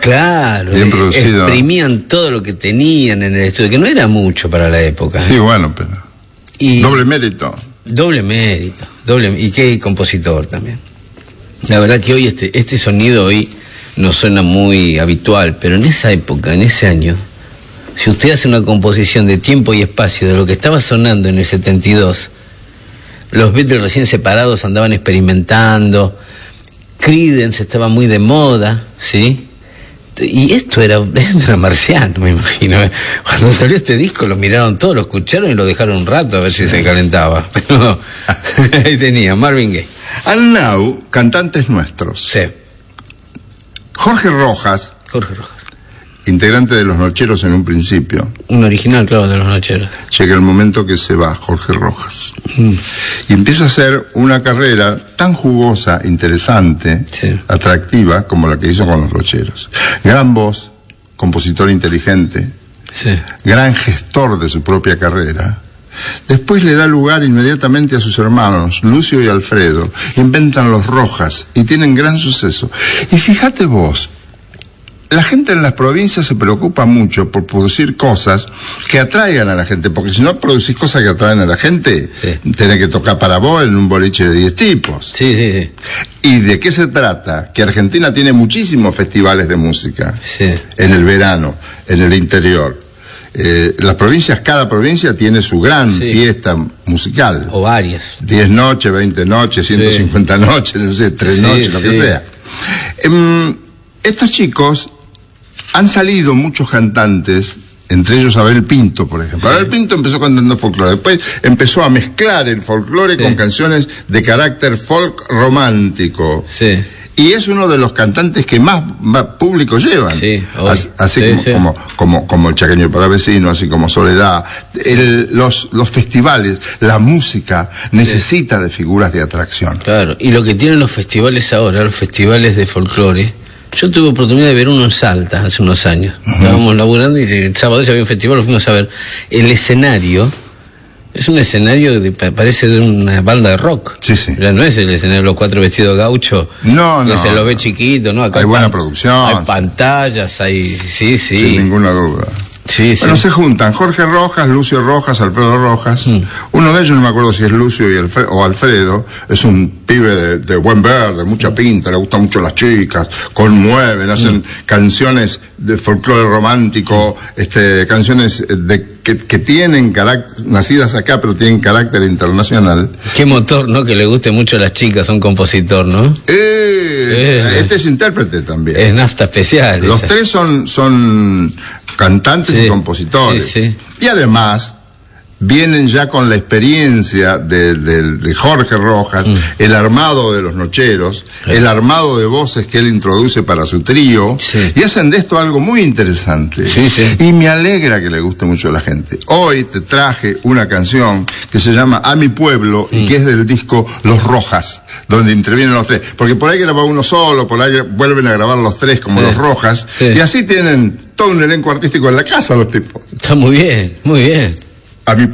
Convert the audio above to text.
Claro, bien producido. Exprimían todo lo que tenían en el estudio, que no era mucho para la época. Sí, bueno, pero... Y doble mérito. Doble mérito, y qué compositor también. La verdad que hoy este sonido hoy no suena muy habitual, pero en esa época, en ese año, si usted hace una composición de tiempo y espacio de lo que estaba sonando en el 72, los Beatles recién separados andaban experimentando, Creedence estaba muy de moda, ¿sí? Y esto era marciano, me imagino. Cuando salió este disco lo miraron todos, lo escucharon y lo dejaron un rato a ver si se calentaba. Pero ahí tenía, Marvin Gaye. And now, cantantes nuestros. Sí. Jorge Rojas, integrante de Los Nocheros en un principio. Un original, claro, de Los Nocheros. Llega el momento que se va Jorge Rojas. Y empieza a hacer una carrera tan jugosa, interesante, sí, atractiva, como la que hizo con Los Nocheros. Gran voz, compositor inteligente, sí, gran gestor de su propia carrera. Después le da lugar inmediatamente a sus hermanos, Lucio y Alfredo. Inventan Los Rojas y tienen gran suceso. Y fíjate vos, la gente en las provincias se preocupa mucho por producir cosas que atraigan a la gente, porque si no producís cosas que atraen a la gente, sí, tenés que tocar para vos en un boliche de 10 tipos. Sí, sí, sí. ¿Y de qué se trata? Que Argentina tiene muchísimos festivales de música, sí, en el verano, en el interior. Las provincias, cada provincia tiene su gran, sí, fiesta musical. O varias. 10 noches, 20 noches, 150 sí, noches, no sé, 3 sí, noches, lo sí, que sea. Estos chicos han salido muchos cantantes, entre ellos Abel Pinto, por ejemplo. Sí. Abel Pinto empezó cantando folclore, después empezó a mezclar el folclore, sí, con canciones de carácter folk romántico. Sí. Y es uno de los cantantes que más público llevan. Sí, así sí, como el Chaqueño Paravecino, así como Soledad. Los festivales, la música necesita, sí, de figuras de atracción. Claro, y lo que tienen los festivales ahora, los festivales de folclore. Yo tuve oportunidad de ver uno en Salta hace unos años. Estábamos laburando y el sábado ya había un festival, lo fuimos a ver. El escenario es un escenario que parece de una banda de rock. Sí, sí. No es el escenario de los 4 vestidos gauchos. No, que no. se lo ve chiquito, ¿no? Acá hay buena producción. Hay pantallas, hay... Sí, sí. Sin ninguna duda. Sí, bueno, sí, se juntan Jorge Rojas, Lucio Rojas, Alfredo Rojas. Uno de ellos, no me acuerdo si es Lucio o Alfredo, es un pibe de buen ver, de mucha pinta, le gustan mucho las chicas, conmueven, hacen canciones de folclore romántico, canciones que tienen carácter, nacidas acá, pero tienen carácter internacional. Qué motor, ¿no? Que le guste mucho a las chicas, un compositor, ¿no? Este es intérprete también. Es nafta especial. Los tres son cantantes, sí, y compositores. Sí, sí. Y además vienen ya con la experiencia de Jorge Rojas, el armado de Los Nocheros, el armado de voces que él introduce para su trío, sí, y hacen de esto algo muy interesante. Sí, sí. Y me alegra que le guste mucho a la gente. Hoy te traje una canción que se llama A mi pueblo, y que es del disco Los Rojas, donde intervienen los tres. Porque por ahí graba uno solo, por ahí vuelven a grabar los tres como, sí, Los Rojas, sí, y así tienen todo un elenco artístico en la casa los tipos. Está muy bien, muy bien. A mi